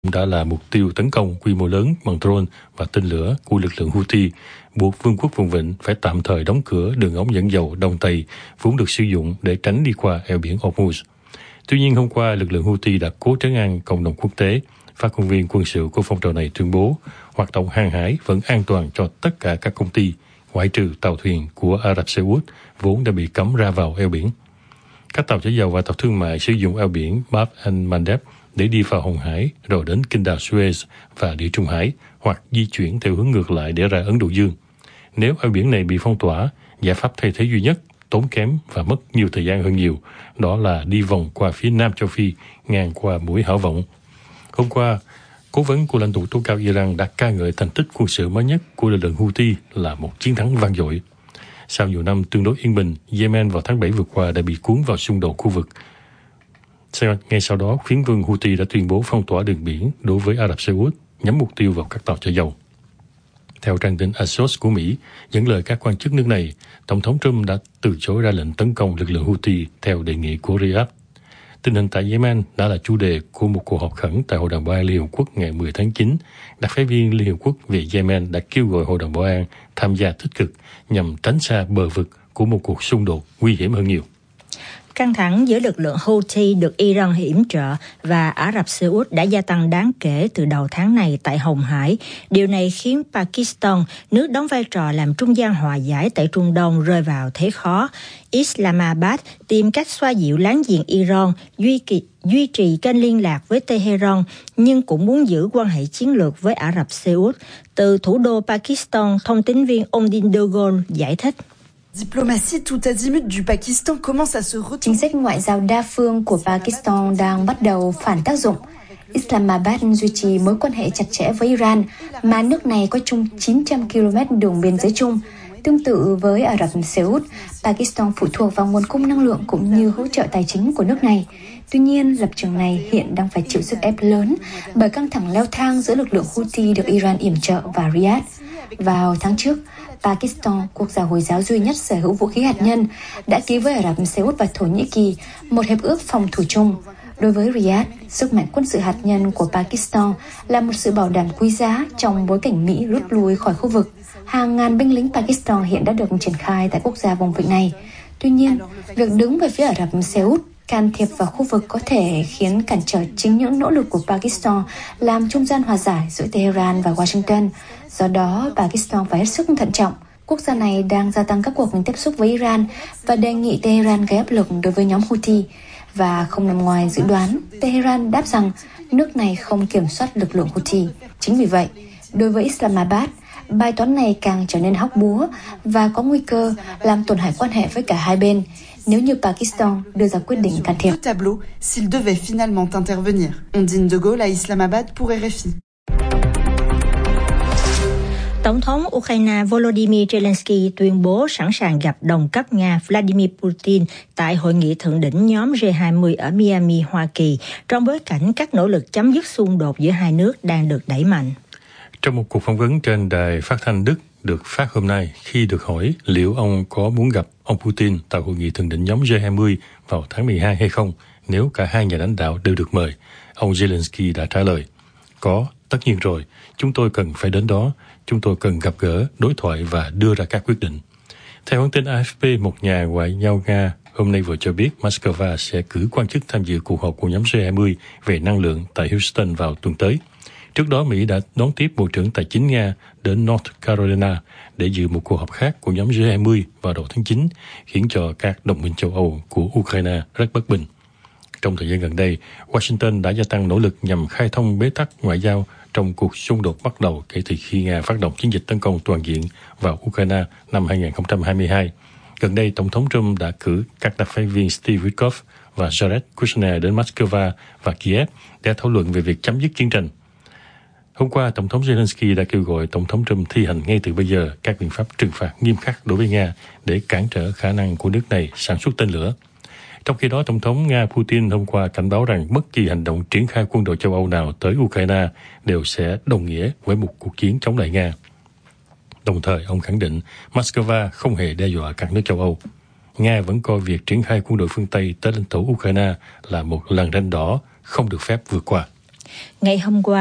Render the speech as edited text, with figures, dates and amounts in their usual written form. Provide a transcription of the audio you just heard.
đã là mục tiêu tấn công quy mô lớn bằng drone và tên lửa của lực lượng Houthi, buộc Vương quốc Vùng Vịnh phải tạm thời đóng cửa đường ống dẫn dầu Đông Tây vốn được sử dụng để tránh đi qua eo biển Hormuz. Tuy nhiên, hôm qua, lực lượng Houthi đã cố trấn an cộng đồng quốc tế. Phát ngôn viên quân sự của phong trào này tuyên bố hoạt động hàng hải vẫn an toàn cho tất cả các công ty, ngoại trừ tàu thuyền của Ả Rập Xê Út vốn đã bị cấm ra vào eo biển. Các tàu chở dầu và tàu thương mại sử dụng eo biển Bab el-Mandeb để đi vào Hồng Hải rồi đến kinh đảo Suez và Địa Trung Hải, hoặc di chuyển theo hướng ngược lại để ra Ấn Độ Dương. Nếu eo biển này bị phong tỏa, giải pháp thay thế duy nhất, tốn kém và mất nhiều thời gian hơn nhiều, đó là đi vòng qua phía Nam châu Phi, ngang qua mũi Hảo Vọng. Hôm qua, cố vấn của lãnh tụ tố cao Iran đã ca ngợi thành tích quân sự mới nhất của lực lượng Houthi là một chiến thắng vang dội. Sau nhiều năm tương đối yên bình, Yemen vào tháng 7 vừa qua đã bị cuốn vào xung đột khu vực. Ngay sau đó, phiến quân Houthi đã tuyên bố phong tỏa đường biển đối với Ả Rập Xê Út, nhắm mục tiêu vào các tàu chở dầu. Theo trang tin Axios của Mỹ, dẫn lời các quan chức nước này, Tổng thống Trump đã từ chối ra lệnh tấn công lực lượng Houthi theo đề nghị của Riyadh. Tình hình tại Yemen đã là chủ đề của một cuộc họp khẩn tại Hội đồng Bảo an Liên Hợp Quốc ngày 10 tháng 9. Đặc phái viên Liên Hợp Quốc về Yemen đã kêu gọi Hội đồng Bảo an tham gia tích cực nhằm tránh xa bờ vực của một cuộc xung đột nguy hiểm hơn nhiều. Căng thẳng giữa lực lượng Houthi được Iran yểm trợ và Ả Rập Xê Út đã gia tăng đáng kể từ đầu tháng này tại Hồng Hải. Điều này khiến Pakistan, nước đóng vai trò làm trung gian hòa giải tại Trung Đông, rơi vào thế khó. Islamabad tìm cách xoa dịu láng giềng Iran, duy trì kênh liên lạc với Tehran, nhưng cũng muốn giữ quan hệ chiến lược với Ả Rập Xê Út. Từ thủ đô Pakistan, thông tín viên Omdin Dogol giải thích. Chính sách ngoại giao đa phương của Pakistan đang bắt đầu phản tác dụng. Islamabad duy trì mối quan hệ chặt chẽ với Iran, mà nước này có chung 900 km đường biên giới chung. Tương tự với Ả Rập Xê Út, Pakistan phụ thuộc vào nguồn cung năng lượng cũng như hỗ trợ tài chính của nước này. Tuy nhiên, lập trường này hiện đang phải chịu sức ép lớn bởi căng thẳng leo thang giữa lực lượng Houthi được Iran yểm trợ và Riyadh. Vào tháng trước, Pakistan, quốc gia Hồi giáo duy nhất sở hữu vũ khí hạt nhân, đã ký với Ả Rập Xê Út và Thổ Nhĩ Kỳ một hiệp ước phòng thủ chung. Đối với Riyadh, sức mạnh quân sự hạt nhân của Pakistan là một sự bảo đảm quý giá trong bối cảnh Mỹ rút lui khỏi khu vực. Hàng ngàn binh lính Pakistan hiện đã được triển khai tại quốc gia vùng vịnh này. Tuy nhiên, việc đứng về phía Ả Rập Xê Út can thiệp vào khu vực có thể khiến cản trở chính những nỗ lực của Pakistan làm trung gian hòa giải giữa Tehran và Washington. Do đó, Pakistan phải hết sức thận trọng. Quốc gia này đang gia tăng các cuộc tiếp xúc với Iran và đề nghị Tehran gây áp lực đối với nhóm Houthi. Và không nằm ngoài dự đoán, Tehran đáp rằng nước này không kiểm soát lực lượng Houthi. Chính vì vậy, đối với Islamabad, bài toán này càng trở nên hóc búa và có nguy cơ làm tổn hại quan hệ với cả hai bên nếu như Pakistan đưa ra quyết định can thiệp. Tổng thống Ukraine Volodymyr Zelensky tuyên bố sẵn sàng gặp đồng cấp Nga Vladimir Putin tại hội nghị thượng đỉnh nhóm G20 ở Miami, Hoa Kỳ, trong bối cảnh các nỗ lực chấm dứt xung đột giữa hai nước đang được đẩy mạnh. Trong một cuộc phỏng vấn trên đài phát thanh Đức được phát hôm nay, khi được hỏi liệu ông có muốn gặp ông Putin tại hội nghị thượng đỉnh nhóm G20 vào tháng 12 hay không, nếu cả hai nhà lãnh đạo đều được mời, ông Zelensky đã trả lời: "Có, tất nhiên rồi, chúng tôi cần phải đến đó, chúng tôi cần gặp gỡ, đối thoại và đưa ra các quyết định." Theo hãng tin AFP, một nhà ngoại giao Nga hôm nay vừa cho biết Moscow sẽ cử quan chức tham dự cuộc họp của nhóm G20 về năng lượng tại Houston vào tuần tới. Trước đó, Mỹ đã đón tiếp Bộ trưởng Tài chính Nga đến North Carolina để dự một cuộc họp khác của nhóm G20 vào đầu tháng 9, khiến cho các đồng minh châu Âu của Ukraine rất bất bình. Trong thời gian gần đây, Washington đã gia tăng nỗ lực nhằm khai thông bế tắc ngoại giao trong cuộc xung đột bắt đầu kể từ khi Nga phát động chiến dịch tấn công toàn diện vào Ukraine năm 2022. Gần đây, Tổng thống Trump đã cử các đặc phái viên Steve Witkoff và Jared Kushner đến Moscow và Kiev để thảo luận về việc chấm dứt chiến tranh. Hôm qua, Tổng thống Zelensky đã kêu gọi Tổng thống Trump thi hành ngay từ bây giờ các biện pháp trừng phạt nghiêm khắc đối với Nga để cản trở khả năng của nước này sản xuất tên lửa. Trong khi đó, Tổng thống Nga Putin hôm qua cảnh báo rằng bất kỳ hành động triển khai quân đội châu Âu nào tới Ukraine đều sẽ đồng nghĩa với một cuộc chiến chống lại Nga. Đồng thời, ông khẳng định Moscow không hề đe dọa các nước châu Âu. Nga vẫn coi việc triển khai quân đội phương Tây tới lãnh thổ Ukraine là một lằn ranh đỏ không được phép vượt qua. Ngày hôm qua,